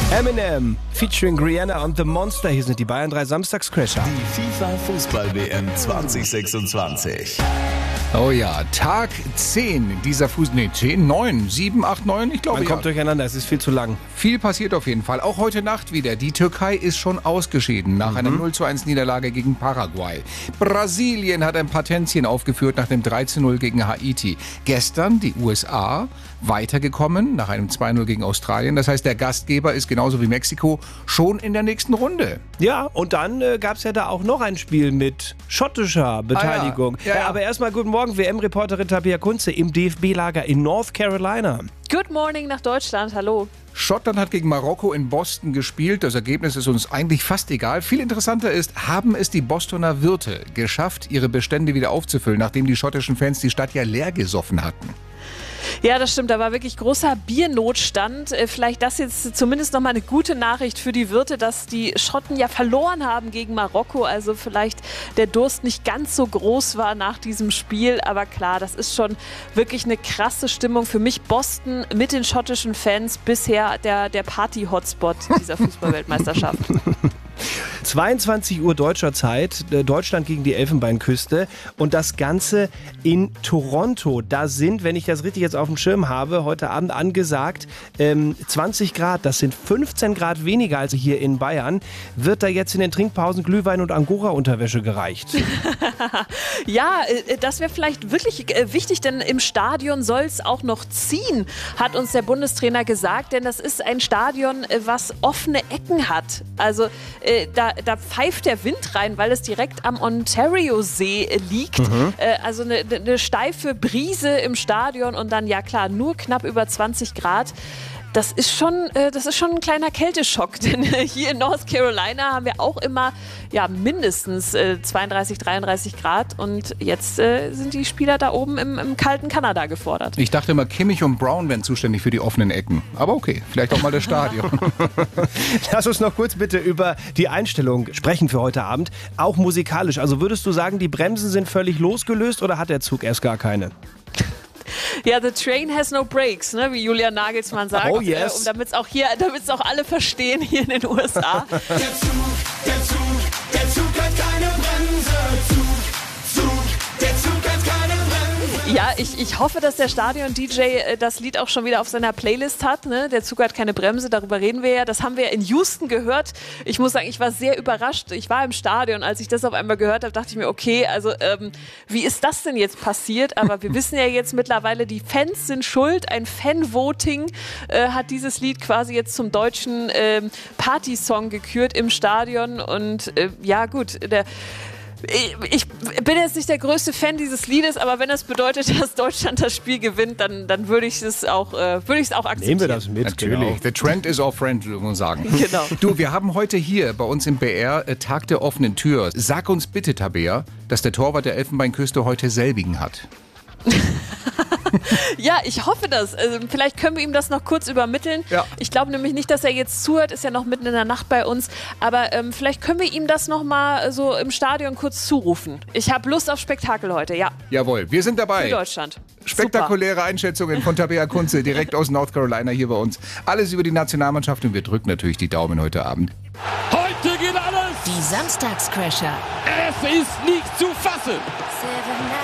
Eminem featuring Rihanna und The Monster. Hier sind die Bayern 3 Samstagscrasher. Die FIFA-Fußball-WM 2026. Oh ja, Tag 10 dieser 10, 9, 7, 8, 9, ich glaube Man kommt durcheinander, es ist viel zu lang. Viel passiert auf jeden Fall. Auch heute Nacht wieder. Die Türkei ist schon ausgeschieden nach einer 0:1 Niederlage gegen Paraguay. Brasilien hat ein paar Tänzchen aufgeführt nach dem 3:0 gegen Haiti. Gestern die USA weitergekommen nach einem 2:0 gegen Australien. Das heißt, der Gastgeber ist genauso wie Mexiko schon in der nächsten Runde. Ja, und dann gab es ja da auch noch ein Spiel mit schottischer Beteiligung. Ja. Aber erstmal guten Morgen, WM-Reporterin Tabea Kunze im DFB-Lager in North Carolina. Good morning nach Deutschland, hallo. Schottland hat gegen Marokko in Boston gespielt. Das Ergebnis ist uns eigentlich fast egal. Viel interessanter ist, haben es die Bostoner Wirte geschafft, ihre Bestände wieder aufzufüllen, nachdem die schottischen Fans die Stadt ja leer gesoffen hatten. Ja, das stimmt, da war wirklich großer Biernotstand. Vielleicht das jetzt zumindest nochmal eine gute Nachricht für die Wirte, dass die Schotten ja verloren haben gegen Marokko. Also vielleicht der Durst nicht ganz so groß war nach diesem Spiel. Aber klar, das ist schon wirklich eine krasse Stimmung. Für mich Boston mit den schottischen Fans bisher der Party-Hotspot dieser Fußballweltmeisterschaft. 22 Uhr deutscher Zeit, Deutschland gegen die Elfenbeinküste und das Ganze in Toronto. Da sind, wenn ich das richtig jetzt auf dem Schirm habe, heute Abend angesagt 20 Grad. Das sind 15 Grad weniger als hier in Bayern. Wird da jetzt in den Trinkpausen Glühwein und Angora-Unterwäsche gereicht? Ja, das wäre vielleicht wirklich wichtig, denn im Stadion soll es auch noch ziehen, hat uns der Bundestrainer gesagt. Denn das ist ein Stadion, was offene Ecken hat. Also da pfeift der Wind rein, weil es direkt am Ontario-See liegt. Also eine steife Brise im Stadion und dann, ja klar, nur knapp über 20 Grad. Das ist schon ein kleiner Kälteschock, denn hier in North Carolina haben wir auch immer mindestens 32, 33 Grad und jetzt sind die Spieler da oben im kalten Kanada gefordert. Ich dachte immer, Kimmich und Brown wären zuständig für die offenen Ecken. Aber okay, vielleicht auch mal das Stadion. Lass uns noch kurz bitte über die Einstellung sprechen für heute Abend, auch musikalisch. Also würdest du sagen, die Bremsen sind völlig losgelöst oder hat der Zug erst gar keine? Ja, the train has no brakes, ne, wie Julian Nagelsmann sagt. Oh yes. Und damit es auch alle verstehen hier in den USA. Der Zug hat keine Bremse. Der Zug hat keine Bremse. Ja, ich hoffe, dass der Stadion-DJ das Lied auch schon wieder auf seiner Playlist hat. Ne? Der Zug hat keine Bremse, darüber reden wir ja. Das haben wir ja in Houston gehört. Ich muss sagen, ich war sehr überrascht. Ich war im Stadion, als ich das auf einmal gehört habe, dachte ich mir, okay, also wie ist das denn jetzt passiert? Aber wir wissen ja jetzt mittlerweile, die Fans sind schuld. Ein Fan-Voting hat dieses Lied quasi jetzt zum deutschen Partysong gekürt im Stadion. Und ja gut, ich bin jetzt nicht der größte Fan dieses Liedes, aber wenn das bedeutet, dass Deutschland das Spiel gewinnt, dann würde ich es auch akzeptieren. Nehmen wir das mit. Natürlich. Genau. The trend is our friend, würde man sagen. Genau. Du, wir haben heute hier bei uns im BR Tag der offenen Tür. Sag uns bitte, Tabea, dass der Torwart der Elfenbeinküste heute selbigen hat. Ja, ich hoffe das. Also, vielleicht können wir ihm das noch kurz übermitteln. Ja. Ich glaube nämlich nicht, dass er jetzt zuhört, ist ja noch mitten in der Nacht bei uns. Aber vielleicht können wir ihm das noch mal so im Stadion kurz zurufen. Ich habe Lust auf Spektakel heute, ja. Jawohl, wir sind dabei. Für Deutschland. Spektakuläre Einschätzungen von Tabea Kunze direkt aus North Carolina hier bei uns. Alles über die Nationalmannschaft und wir drücken natürlich die Daumen heute Abend. Heute geht alles! Die Samstagscrasher. Es ist nicht zu fassen!